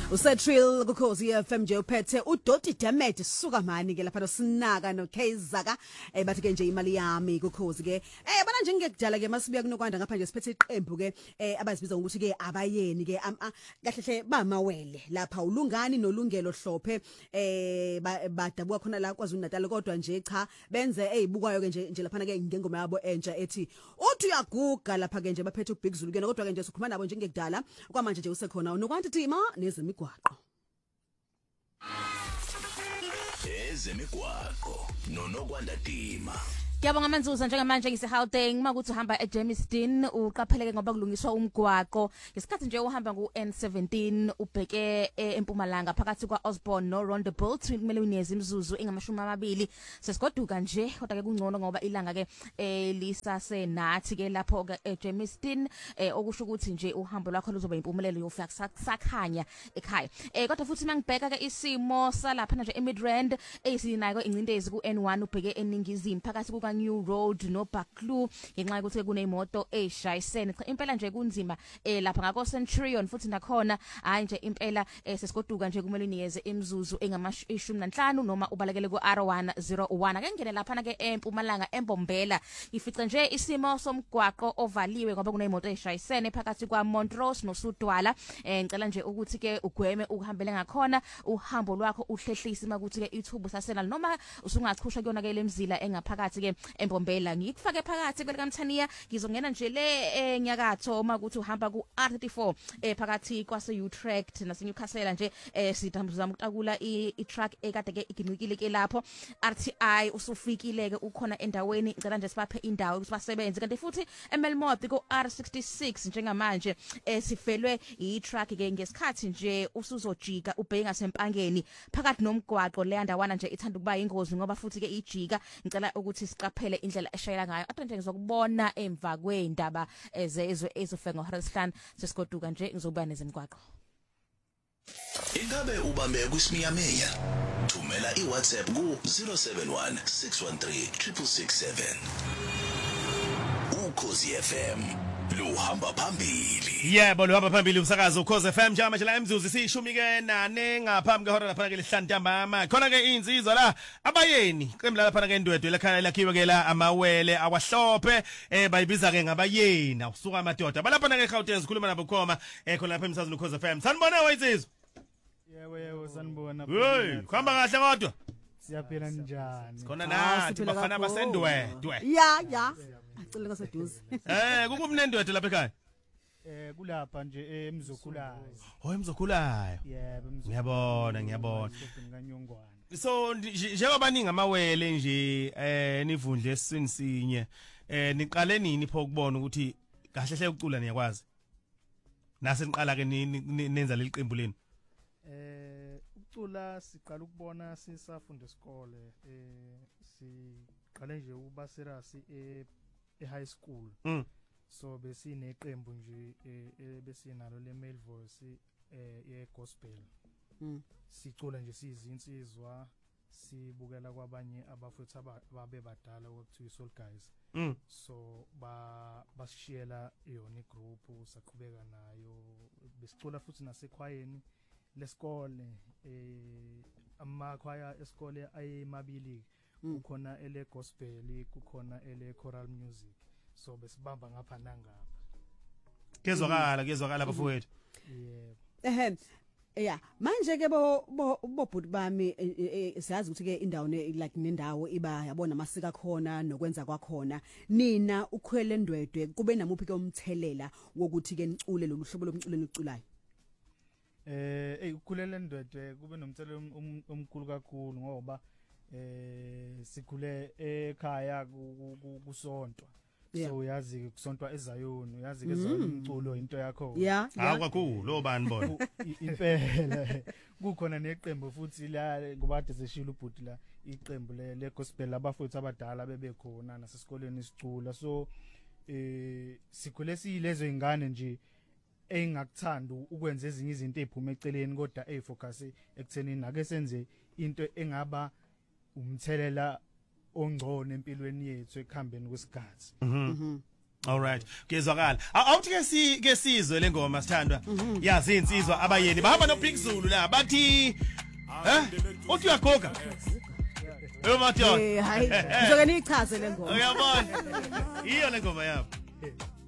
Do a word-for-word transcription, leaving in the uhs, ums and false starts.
Usetrill kukhozi F M nje uphethe uDoti Demet suka mani ke lapha nosinaka no Kezaka eh bathi ke nje imali yami kukhozi ke eh bana nje ngekudala ke masibuya kunokwanda ngapha nje siphethe iqembu ke eh abazibiza ukuthi ke abayeni ke kahle hle bamawele lapha ulungani nolungelo hlophe eh badabuka khona la kwaZulu Natal kodwa nje cha benze ezibukayo ke nje nje lapha ke ngengoma yabo entsha ethi uthi uyaguga lapha ke nje baphethe uBig Zulu ke kodwa ke nje sikhuluma nabo nje ngekudala kwamanje nje usekhona unokwanti tima nezimigwaqo ezemigwaqo nonokwanda tima. Ngiyabonga Manzuza njengamanje ngise-Gauteng makuthi uhamba eJermiston uqapheleke ngoba kulungiswa umgwaqo ngesikhathi nje uhamba ku N seventeen ubheke eMpumalanga phakathi kwa Osborne no Rondebolt kumele unyeze imizuzu engamashumi amabili sesigoduka nje kodwa ke kungcono ngoba ilanga ke lisase nathi ke lapho ke eJermiston okusho ukuthi nje uhambo lwakho luzoba impumelelo yofika sakhanya ekhaya eh kodwa futhi mangibheka ke isimo salapha nje eMidrand eyisinayiko incindezi ku N one ubheke eningizimu phakathi ku New Road no Baklu ngenxa yokuthi kuneyimoto eshayisene impela nje kunzima eh lapha ngako Centurion futhi nakhona hayi nje impela sesigoduka nje kumele unikeze imizuzu engamashumi nanhlanu noma ubalekele ku R one zero one ake ngene lapha na ke eMpumalanga eMbombela ifice nje isimo somgwaqo ovaliwe ngoba kuneyimoto eshayisene phakathi kwa Montrose no Sudwala eh ngicela nje ukuthi ke ugweme ukuhambele ngakhona uhambo lwakho uhlehlise makuthi ke ithubu sasena noma usungachusha kuyona ke lemzila engaphakathi ke eMbombela ngikufake phakathi kwelikaMthaniya ngizongena nje le enyakatho uma ukuthi uhamba ku R thirty-four eh phakathi kwase Utrecht nase Newcastle nje eh sidambuza ukutakula i truck ekade ke igincikile ke lapho R T I usufikile ke ukhona endaweni ngicela nje sibaphe indawo ukuthi basebenze kanti futhi eMelmoth ku R sixty-six njengamanje eh sifelwe i truck ke ngesikhathi nje usuzojika ubheke ngasempangeni phakathi nomgwaqo le ndawana nje ithanda ukuba ingozi ngoba futhi ke ijika ngicela ukuthi siqaphele indlela eshayela ngayo athi nje ngizokubona emva kweindaba ezezwe ezofeka ngoHarristan sesigoduka nje ngizoba nezimgwaqo. Ingabe ubambe kwisimiyameya thumela iWhatsApp ku zero seven one six one three six six seven. Ukhozi F M luhamba phambili. Yebo luhamba phambili umsakazo Ukhozi F M njama nje la emzuzu sishumi ke nane ngaphambi kwehora lapha ke lihlantambama khona ke insizwa la abayeni qembu lapha ke ndwedwe lekhaya lakhiwe ke la amawele awahlophe eh bayibiza ke ngabayeni usuka amadoda balapha ke eGauteng sikhuluma nabo khoma eh khona lapha emsazweni Ukhozi F M sanibona wayizizwa. Yebo yebo sanibona. Hey khamba kahle kodwa siyaphila njani khona nathi bafana basendwedwe. Ya ya acela ngaseduze eh kukumnendwedwe lapha ekhaya eh kulapha nje emzokhulayo. Oh emzokhulayo. Yebo emzokhulayo. Ngiyabona ngiyabona. Nganyongwana. So njengoba ningi amawele nje eh nivundle esini sinye eh niqale nini pho ukubona ukuthi kahle hle ucula niyakwazi nase niqala ke nenza leliqembu leni. Eh ucula siqala ukubona sisafunda esikole eh siqale nje uba serious e high school. Mm. So besineqembu nje besinalo le male voice eh ye gospel. Mm. Sicula nje sizinsizwa sibukela kwabanye abafowethu ababe badala okuthiwa Soul Guys. Mm. So ba basishiyela yona igroup saqhubeka nayo besicula futhi nasekhwayeni lesikole eh amakhwaya esikole ayemabili kukhona ele gospel kukhona ele choral music so besibamba ngapha nangapha kezwakala kezwakala bafowethu. Yebo ehe yeah manje ke bo bobhuti bami siyazi ukuthi ke indawo like nendawo iba yabona amasika khona nokwenza kwakhona nina ukhwele ndwedwe kube namuphi ke umthelela wokuthi ke nicule lolu hlobo lomculo eniculayo. Eh hey ukhulele ndwedwe kube nomthelela omkhulu kakhulu ngoba eh sikhule ekhaya kusontwa so uyazi kusontwa eZayoni uyazi ke zona umculo into yakho ha kakhulu obani bona impela kukhona neqembu futhi la ngoba kade seshila ubhuti la iqembu le gospel abafowethu abadala bebekhona nasesikoleni sicula so eh sikhule siyilezo ingane nje engakuthanda ukwenza ezinye izinto eziphuma eceleni kodwa efocus ekuthenini ake senze into engaba umthelela ongcono empilweni yethu ekhambeni kwesikhathi. Mhm. All right. Kuyezwakala. Awuthi ke si ke sizwe lengoma sithandwa. Yazi insizwa abayeni bahamba no Big Zulu la bathi eh uthi uyagoga. Yo Mathion. Eh hayi, ngizoke nichaze le ngoma. Uyabona? Iyo le ngoma yabo.